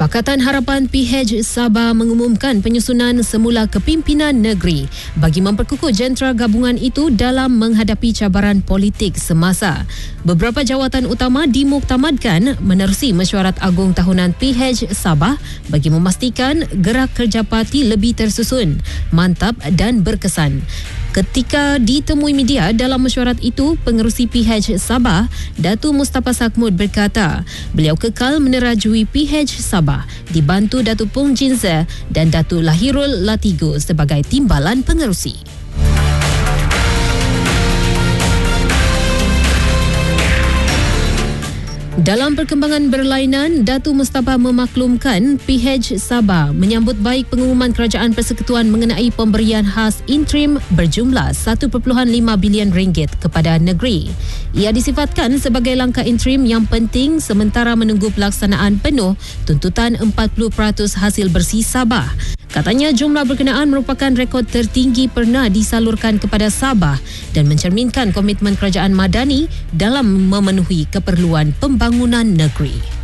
Pakatan Harapan PH Sabah mengumumkan penyusunan semula kepimpinan negeri bagi memperkukuh jentera gabungan itu dalam menghadapi cabaran politik semasa. Beberapa jawatan utama dimuktamadkan menerusi mesyuarat agung tahunan PH Sabah bagi memastikan gerak kerja parti lebih tersusun, mantap dan berkesan. Ketika ditemui media dalam mesyuarat itu, pengerusi PH Sabah, Datuk Mustafa Sakmud berkata, beliau kekal menerajui PH Sabah dibantu Datuk Pung Jinza dan Datuk Lahirul Latigo sebagai timbalan pengerusi. Dalam perkembangan berlainan, Datuk Mustafa memaklumkan PH Sabah menyambut baik pengumuman Kerajaan Persekutuan mengenai pemberian khas interim berjumlah 1.5 bilion ringgit kepada negeri. Ia disifatkan sebagai langkah interim yang penting sementara menunggu pelaksanaan penuh tuntutan 40% hasil bersih Sabah. Katanya jumlah berkenaan merupakan rekod tertinggi pernah disalurkan kepada Sabah dan mencerminkan komitmen kerajaan madani dalam memenuhi keperluan pembangunan negeri.